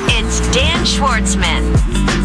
It's Dan Schwartzman.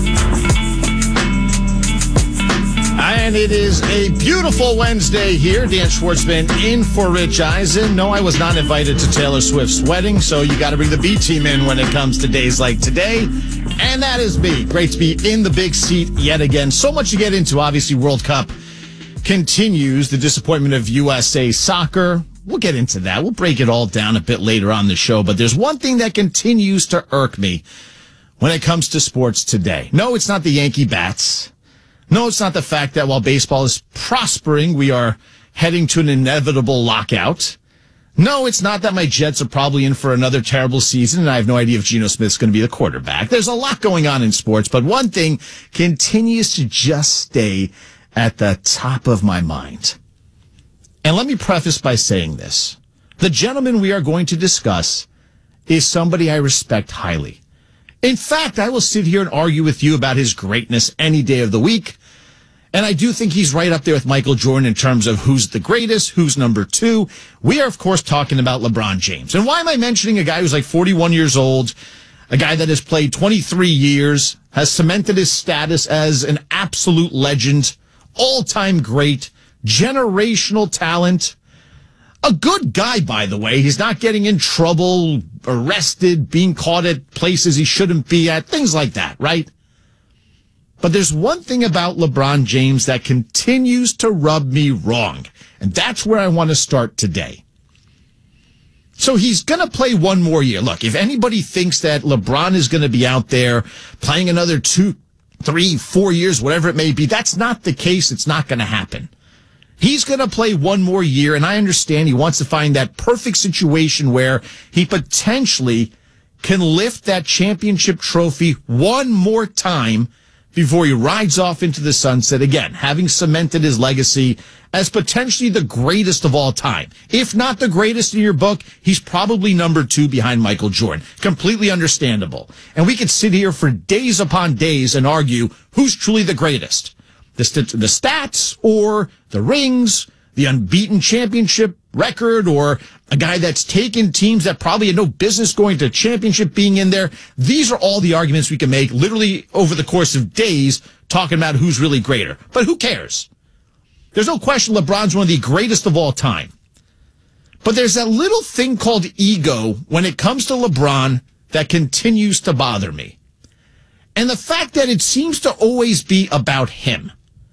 And it is a beautiful Wednesday here. Dan Schwartzman in for Rich Eisen. No, I was not invited to Taylor Swift's wedding, so you got to bring the B team in when it comes to days like today. And that is me. Great to be in the big seat yet again. So much to get into. Obviously, World Cup continues. The disappointment of USA Soccer. We'll get into that. We'll break it all down a bit later on the show. But there's one thing that continues to irk me when it comes to sports today. No, it's not the Yankee bats. No, it's not the fact that while baseball is prospering, we are heading to an inevitable lockout. No, it's not that my Jets are probably in for another terrible season, and I have no idea if Geno Smith's going to be the quarterback. There's a lot going on in sports, but one thing continues to just stay at the top of my mind. And let me preface by saying this. The gentleman we are going to discuss is somebody I respect highly. In fact, I will sit here and argue with you about his greatness any day of the week. And I do think he's right up there with Michael Jordan in terms of who's the greatest, who's number two. We are, of course, talking about LeBron James. And why am I mentioning a guy who's like 41 years old, a guy that has played 23 years, has cemented his status as an absolute legend, all-time great, generational talent? A good guy, by the way. He's not getting in trouble, arrested, being caught at places he shouldn't be at, things like that, right? But there's one thing about LeBron James that continues to rub me wrong, and that's where I want to start today. So he's going to play one more year. Look, if anybody thinks that LeBron is going to be out there playing another 2, 3, 4 years, whatever it may be, that's not the case. It's not going to happen. He's going to play one more year, and I understand he wants to find that perfect situation where he potentially can lift that championship trophy one more time before he rides off into the sunset again, having cemented his legacy as potentially the greatest of all time. If not the greatest in your book, he's probably number 2 behind Michael Jordan. Completely understandable. And we could sit here for days upon days and argue who's truly the greatest. The stats or the rings, the unbeaten championship record, or a guy that's taken teams that probably had no business going to championship being in there. These are all the arguments we can make literally over the course of days talking about who's really greater. But who cares? There's no question LeBron's one of the greatest of all time. But there's that little thing called ego when it comes to LeBron that continues to bother me. And the fact that it seems to always be about him.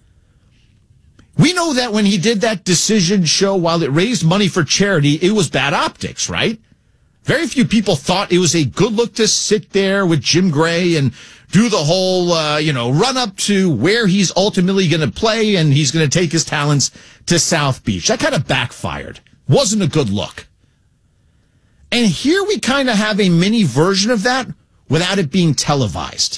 We know that when he did that decision show, while it raised money for charity, it was bad optics, right? Very few people thought it was a good look to sit there with Jim Gray and do the whole, run up to where he's ultimately going to play and he's going to take his talents to South Beach. That kind of backfired. Wasn't a good look. And here we kind of have a mini version of that without it being televised.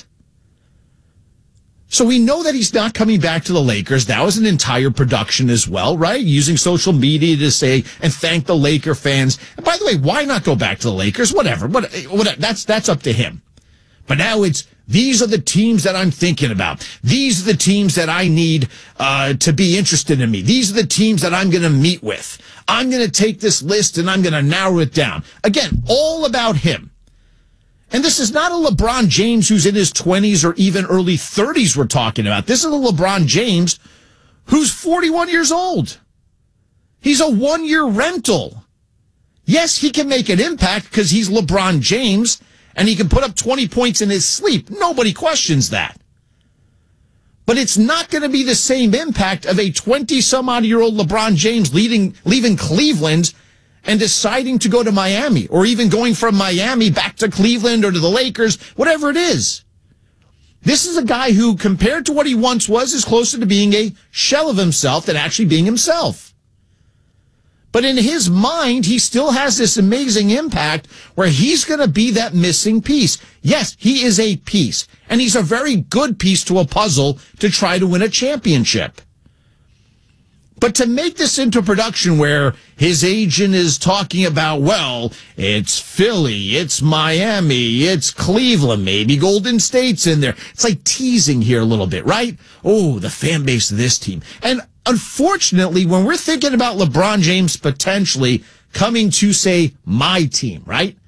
So we know that he's not coming back to the Lakers. That was an entire production as well, right? Using social media to say and thank the Laker fans. And by the way, why not go back to the Lakers? Whatever. That's up to him. But now it's, these are the teams that I'm thinking about. These are the teams that I need to be interested in me. These are the teams that I'm going to meet with. I'm going to take this list and I'm going to narrow it down. Again, all about him. And this is not a LeBron James who's in his 20s or even early 30s we're talking about. This is a LeBron James who's 41 years old. He's a one-year rental. Yes, he can make an impact because he's LeBron James and he can put up 20 points in his sleep. Nobody questions that. But it's not going to be the same impact of a 20-some-odd-year-old LeBron James leaving Cleveland and deciding to go to Miami, or even going from Miami back to Cleveland or to the Lakers, whatever it is. This is a guy who, compared to what he once was, is closer to being a shell of himself than actually being himself. But in his mind, he still has this amazing impact where he's going to be that missing piece. Yes, he is a piece, and he's a very good piece to a puzzle to try to win a championship. But to make this into production where his agent is talking about, well, it's Philly, it's Miami, it's Cleveland, maybe Golden State's in there. It's like teasing here a little bit, right? Oh, the fan base of this team. And unfortunately, when we're thinking about LeBron James potentially coming to, say, my team, right?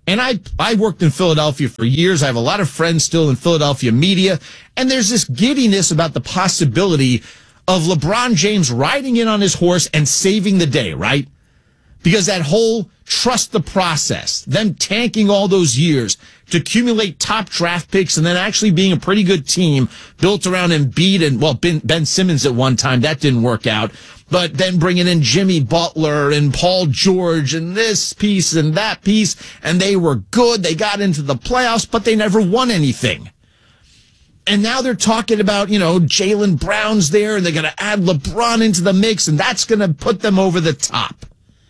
And I worked in Philadelphia for years. I have a lot of friends still in Philadelphia media. And there's this giddiness about the possibility of LeBron James riding in on his horse and saving the day, right? Because that whole trust the process, them tanking all those years to accumulate top draft picks and then actually being a pretty good team built around Embiid and, well, Ben Simmons at one time. That didn't work out. But then bringing in Jimmy Butler and Paul George and this piece and that piece, and they were good. They got into the playoffs, but they never won anything. And now they're talking about, Jaylen Brown's there, and they're going to add LeBron into the mix, and that's going to put them over the top.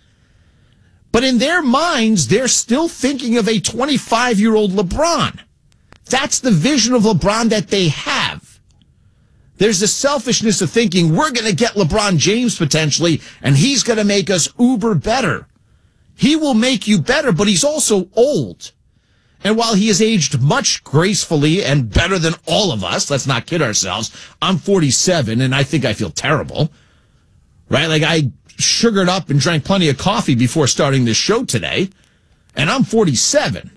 But in their minds, they're still thinking of a 25-year-old LeBron. That's the vision of LeBron that they have. There's the selfishness of thinking we're going to get LeBron James potentially, and he's going to make us uber better. He will make you better, but he's also old. And while he has aged much gracefully and better than all of us, let's not kid ourselves, I'm 47 and I think I feel terrible, right? Like I sugared up and drank plenty of coffee before starting this show today, and I'm 47.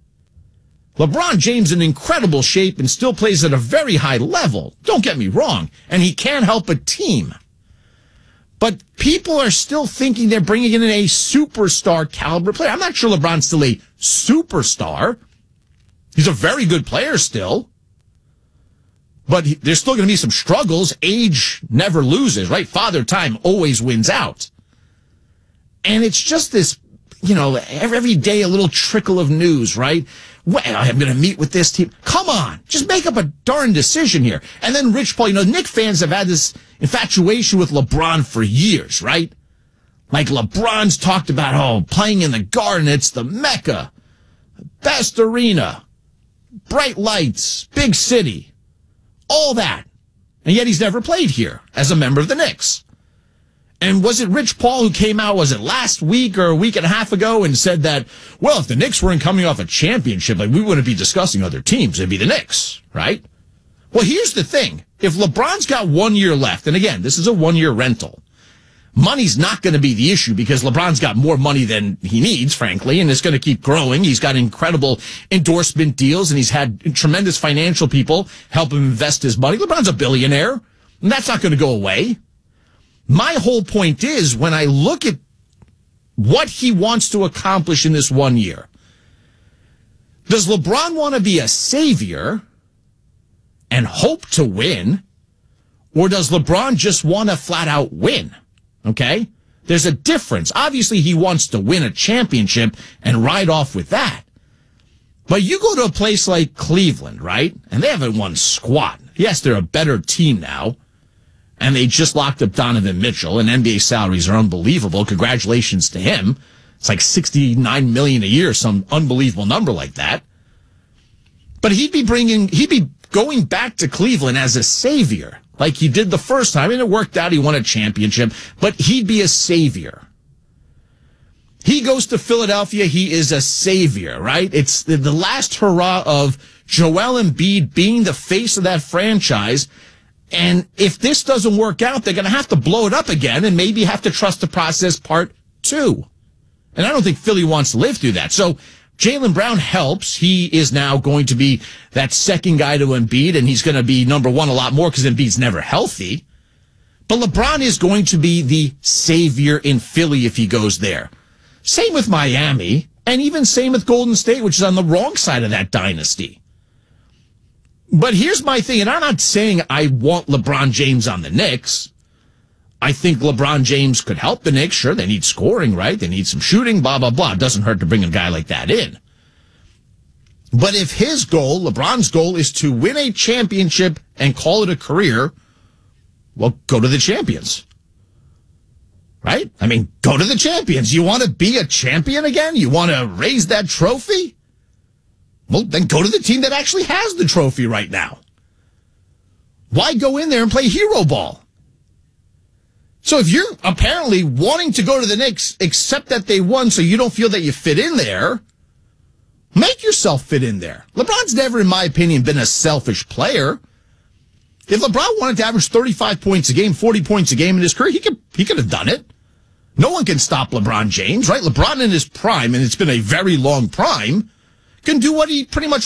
LeBron James in incredible shape and still plays at a very high level. Don't get me wrong. And he can help a team. But people are still thinking they're bringing in a superstar caliber player. I'm not sure LeBron's still a superstar. He's a very good player still. But there's still going to be some struggles. Age never loses, right? Father Time always wins out. And it's just this, every day a little trickle of news, right? Well, I'm going to meet with this team. Come on, just make up a darn decision here. And then Rich Paul, Knick fans have had this infatuation with LeBron for years, right? Like LeBron's talked about, playing in the Garden, it's the Mecca, best arena, bright lights, big city, all that. And yet he's never played here as a member of the Knicks. And was it Rich Paul who came out, was it last week or a week and a half ago, and said that, well, if the Knicks weren't coming off a championship, we wouldn't be discussing other teams. It'd be the Knicks, right? Well, here's the thing. If LeBron's got 1 year left, and again, this is a 1 year rental, money's not going to be the issue because LeBron's got more money than he needs, frankly, and it's going to keep growing. He's got incredible endorsement deals, and he's had tremendous financial people help him invest his money. LeBron's a billionaire, and that's not going to go away. My whole point is, when I look at what he wants to accomplish in this 1 year, does LeBron want to be a savior and hope to win, or does LeBron just want to flat out win? Okay? There's a difference. Obviously, he wants to win a championship and ride off with that. But you go to a place like Cleveland, right? And they haven't won squat. Yes, they're a better team now. And they just locked up Donovan Mitchell, and NBA salaries are unbelievable. Congratulations to him. It's like $69 million a year, some unbelievable number like that. But he'd be going back to Cleveland as a savior, like he did the first time, and it worked out. He won a championship, but he'd be a savior. He goes to Philadelphia, he is a savior, right? It's the last hurrah of Joel Embiid being the face of that franchise. And if this doesn't work out, they're going to have to blow it up again and maybe have to trust the process part 2. And I don't think Philly wants to live through that. So Jaylen Brown helps. He is now going to be that second guy to Embiid, and he's going to be number one a lot more because Embiid's never healthy. But LeBron is going to be the savior in Philly if he goes there. Same with Miami, and even same with Golden State, which is on the wrong side of that dynasty. But here's my thing, and I'm not saying I want LeBron James on the Knicks. I think LeBron James could help the Knicks. Sure, they need scoring, right? They need some shooting, blah, blah, blah. It doesn't hurt to bring a guy like that in. But if his goal, LeBron's goal, is to win a championship and call it a career, well, go to the champions. Right? Go to the champions. You want to be a champion again? You want to raise that trophy? Well, then go to the team that actually has the trophy right now. Why go in there and play hero ball? So if you're apparently wanting to go to the Knicks, except that they won so you don't feel that you fit in there, make yourself fit in there. LeBron's never, in my opinion, been a selfish player. If LeBron wanted to average 35 points a game, 40 points a game in his career, he could have done it. No one can stop LeBron James, right? LeBron in his prime, and it's been a very long prime, can do what he pretty much